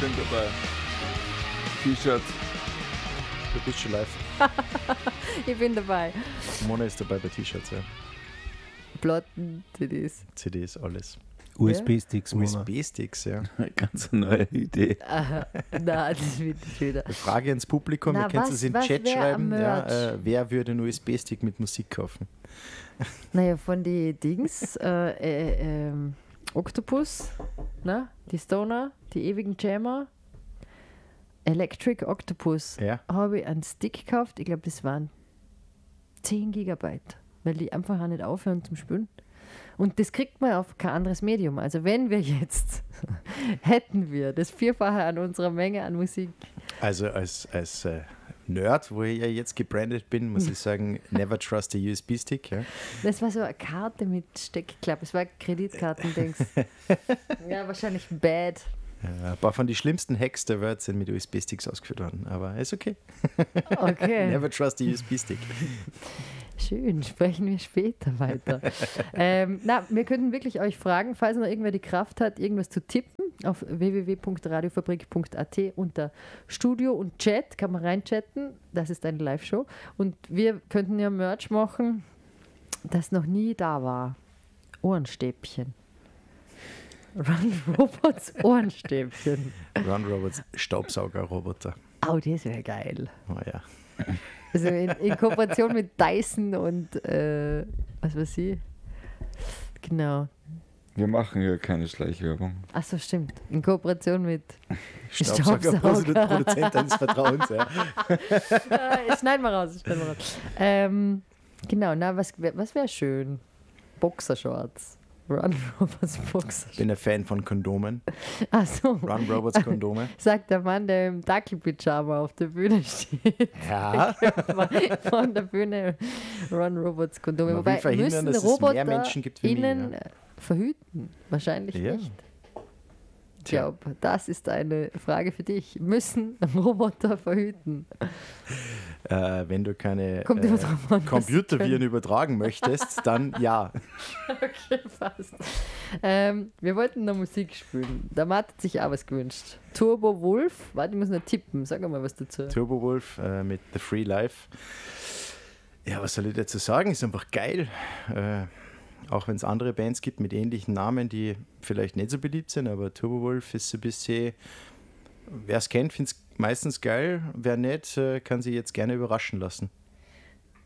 bin dabei. T-Shirt. Du bist schon live. Ich bin dabei. Mona ist dabei bei T-Shirts, ja. Platten, CDs. CDs, alles. USB-Sticks, Mona. USB-Sticks, ja. Ganz eine neue Idee. Nein, das wird nicht wieder. Eine Frage ans Publikum, Na, ihr könnt es im was Chat wär schreiben. am Ja, Merch? wer würde einen USB-Stick mit Musik kaufen? Naja, von den Dings, Octopus, ne? Die Stoner, die ewigen Jammer, Electric Octopus, Ja. habe ich einen Stick gekauft. Ich glaube, das waren 10 Gigabyte, weil die einfach auch nicht aufhören zum Spülen. Und das kriegt man auf kein anderes Medium. Also wenn wir jetzt, hätten wir das Vierfache an unserer Menge an Musik. Also als Nerd, wo ich ja jetzt gebrandet bin, muss ich sagen, never trust a USB-Stick. Ja. Das war so eine Karte mit Steckklappe. Es war Kreditkartendings. Ja, wahrscheinlich bad. Ein paar von den schlimmsten Hacks der Welt sind mit USB-Sticks ausgeführt worden, aber ist okay. Okay. Never trust a USB-Stick. Schön, sprechen wir später weiter. Wir könnten wirklich euch fragen, falls noch irgendwer die Kraft hat, irgendwas zu tippen, auf www.radiofabrik.at unter Studio und Chat kann man reinchatten. Das ist eine Live-Show. Und wir könnten ja Merch machen, das noch nie da war. Ohrenstäbchen. Run Robots Ohrenstäbchen. Run Robots Staubsaugerroboter. Oh, das wäre geil. Oh ja. Also in Kooperation mit Dyson und was weiß ich. Genau. Wir machen hier keine Schleichwerbung. Achso, stimmt. In Kooperation mit Staubsauger, Produzent deines Vertrauens. Ja. schneiden wir raus. Genau, na, was wäre schön? Boxershorts. Run Robots Ich Boxershorts. bin ein Fan von Kondomen. Achso. Run Robots Kondome. Sagt der Mann, der im Dackelpyjama auf der Bühne steht. Ja. Von der Bühne Run Robots Kondome. Man Wobei will verhindern, müssen dass es Roboter mehr Menschen gibt wie mich, innen ja. verhüten? Wahrscheinlich Ja. nicht. Ich Tja. glaube, das ist eine Frage für dich. Müssen Roboter verhüten? Wenn du keine Kommt immer drauf an, was sie Computerviren können. übertragen möchtest, dann ja. Okay, fast. Wir wollten noch Musik spielen. Der Matt hat sich auch was gewünscht. Turbo Wolf. Warte, ich muss noch tippen. Sag mal was dazu. Turbo Wolf mit The Free Life. Ja, was soll ich dazu sagen? Ist einfach geil. Auch wenn es andere Bands gibt mit ähnlichen Namen, die vielleicht nicht so beliebt sind, aber Turbo Wolf ist so ein bisschen, wer es kennt, findet es meistens geil. Wer nicht, kann sich jetzt gerne überraschen lassen.